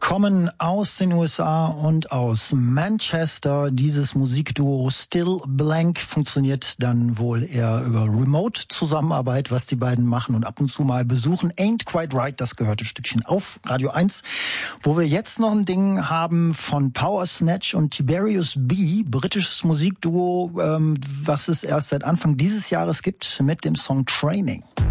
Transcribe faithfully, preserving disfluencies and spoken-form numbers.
kommen aus den U S A und aus Manchester. Dieses Musikduo Still Blank funktioniert dann wohl eher über Remote-Zusammenarbeit, was die beiden machen und ab und zu mal besuchen. Ain't Quite Right, das gehörte Stückchen auf Radio eins, wo wir jetzt noch ein Ding haben von Power Snatch und Tiberius B, britisches Musikduo, ähm, was es erst seit Anfang dieses Jahres gibt, mit dem Song Training.